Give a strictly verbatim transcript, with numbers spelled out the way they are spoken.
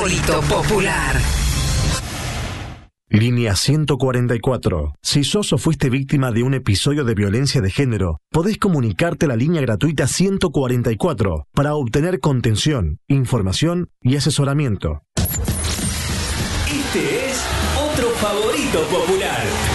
Favorito Popular. Línea ciento cuarenta y cuatro. Si sos o fuiste víctima de un episodio de violencia de género, podés comunicarte a la línea gratuita ciento cuarenta y cuatro para obtener contención, información y asesoramiento. Este es otro Favorito Popular.